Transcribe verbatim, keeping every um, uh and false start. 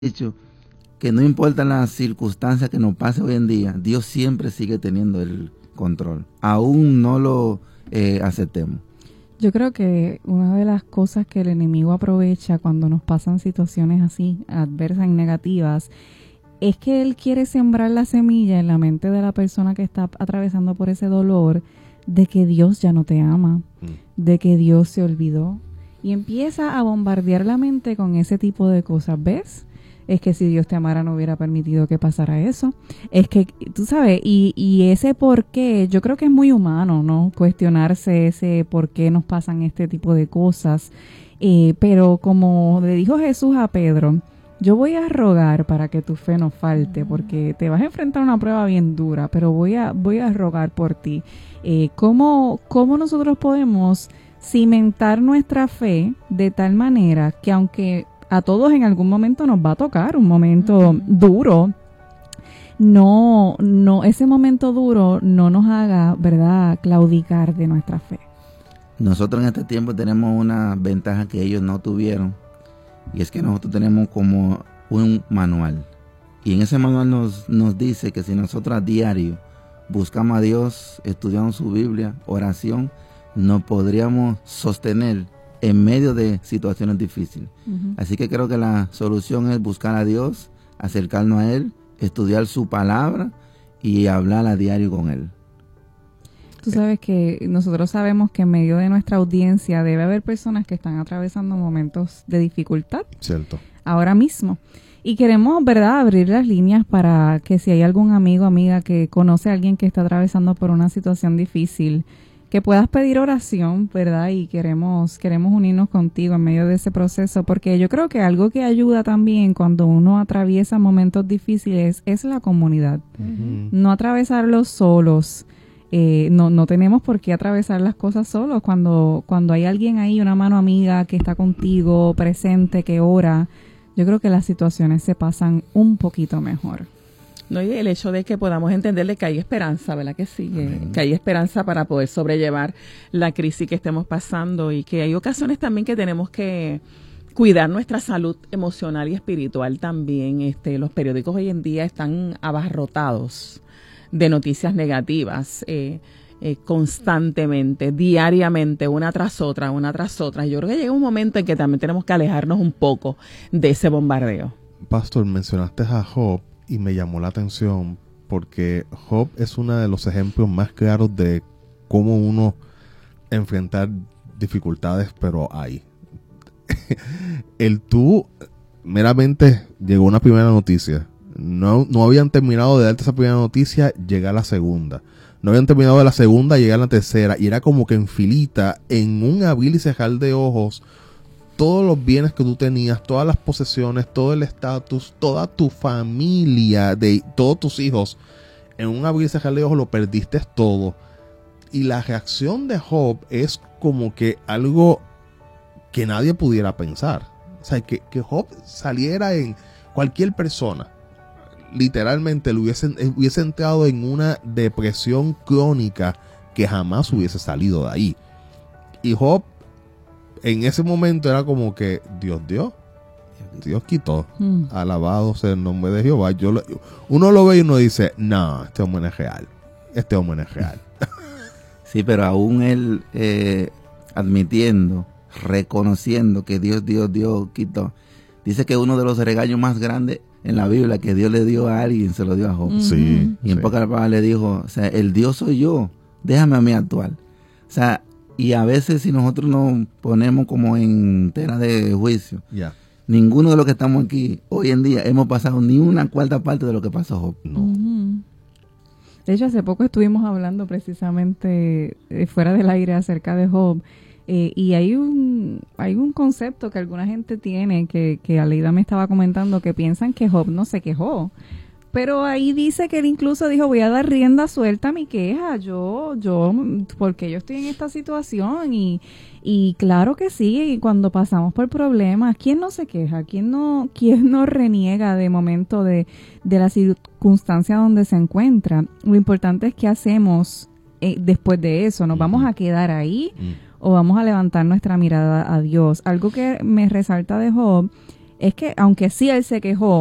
dicho que no importa las circunstancias que nos pase hoy en día, Dios siempre sigue teniendo el control, aún no lo eh, aceptemos. Yo creo que una de las cosas que el enemigo aprovecha cuando nos pasan situaciones así, adversas y negativas, es que él quiere sembrar la semilla en la mente de la persona que está atravesando por ese dolor de que Dios ya no te ama, mm. de que Dios se olvidó, y empieza a bombardear la mente con ese tipo de cosas. ¿Ves? Es que si Dios te amara no hubiera permitido que pasara eso. Es que, tú sabes, y, y ese por qué, yo creo que es muy humano, ¿no? Cuestionarse ese por qué nos pasan este tipo de cosas. Eh, pero como le dijo Jesús a Pedro, yo voy a rogar para que tu fe no falte, porque te vas a enfrentar a una prueba bien dura, pero voy a, voy a rogar por ti. Eh, ¿cómo, cómo nosotros podemos cimentar nuestra fe de tal manera que aunque a todos en algún momento nos va a tocar un momento uh-huh. duro, no, no, ese momento duro no nos haga, ¿verdad?, claudicar de nuestra fe? Nosotros en este tiempo tenemos una ventaja que ellos no tuvieron, y es que nosotros tenemos como un manual, y en ese manual nos, nos dice que si nosotros a diario buscamos a Dios, estudiamos su Biblia, oración, nos podríamos sostener en medio de situaciones difíciles. Uh-huh. Así que creo que la solución es buscar a Dios, acercarnos a Él, estudiar su palabra y hablar a diario con Él. Tú sabes que nosotros sabemos que en medio de nuestra audiencia debe haber personas que están atravesando momentos de dificultad. Cierto. Ahora mismo. Y queremos, ¿verdad?, abrir las líneas para que si hay algún amigo o amiga que conoce a alguien que está atravesando por una situación difícil, que puedas pedir oración, ¿verdad? Y queremos queremos unirnos contigo en medio de ese proceso, porque yo creo que algo que ayuda también cuando uno atraviesa momentos difíciles es la comunidad. Uh-huh. No atravesarlos solos. Eh, no no tenemos por qué atravesar las cosas solos. Cuando, cuando hay alguien ahí, una mano amiga que está contigo, presente, que ora, yo creo que las situaciones se pasan un poquito mejor. No, y el hecho de que podamos entenderle que hay esperanza, ¿verdad? Que sí, que, que hay esperanza para poder sobrellevar la crisis que estemos pasando, y que hay ocasiones también que tenemos que cuidar nuestra salud emocional y espiritual también. Este, los periódicos hoy en día están abarrotados de noticias negativas eh, eh, constantemente, diariamente, una tras otra, una tras otra. Yo creo que llega un momento en que también tenemos que alejarnos un poco de ese bombardeo. Pastor, mencionaste a Job, y me llamó la atención porque Job es uno de los ejemplos más claros de cómo uno enfrentar dificultades, pero hay. El tú, meramente llegó una primera noticia. No, no habían terminado de darte esa primera noticia, llega la segunda. No habían terminado de la segunda, llega la tercera. Y era como que en filita, en un abrir y cerrar de ojos, todos los bienes que tú tenías, todas las posesiones, todo el estatus, toda tu familia, de todos tus hijos, en un abrir y cerrar de ojos lo perdiste todo. Y la reacción de Job es como que algo que nadie pudiera pensar. O sea, que, que Job saliera en cualquier persona, literalmente lo hubiese, hubiese entrado en una depresión crónica que jamás hubiese salido de ahí. Y Job, en ese momento era como que Dios dio, Dios quitó. Mm. Alabado sea el nombre de Jehová. Yo lo, uno lo ve y uno dice, no, este hombre no es real. Este hombre no es real. Sí, pero aún él eh, admitiendo, reconociendo que Dios dio, Dios quitó. Dice que uno de los regaños más grandes en la Biblia que Dios le dio a alguien, se lo dio a Job. Sí. Y en sí. pocas palabras le dijo, o sea, el Dios soy yo, déjame a mí actuar. O sea, y a veces si nosotros nos ponemos como en tela de juicio, yeah. ninguno de los que estamos aquí hoy en día hemos pasado ni una cuarta parte de lo que pasó Job. No. Uh-huh. De hecho, hace poco estuvimos hablando precisamente eh, fuera del aire acerca de Job, eh, y hay un hay un concepto que alguna gente tiene, que, que Aleida me estaba comentando, que piensan que Job no se quejó. Pero ahí dice que él incluso dijo, voy a dar rienda suelta a mi queja, yo, yo, porque yo estoy en esta situación, y, y claro que sí, cuando pasamos por problemas, ¿quién no se queja? ¿Quién no, quién no reniega de momento de, de la circunstancia donde se encuentra? Lo importante es qué hacemos eh, después de eso. ¿Nos vamos a quedar ahí o vamos a levantar nuestra mirada a Dios? Algo que me resalta de Job es que aunque sí él se quejó,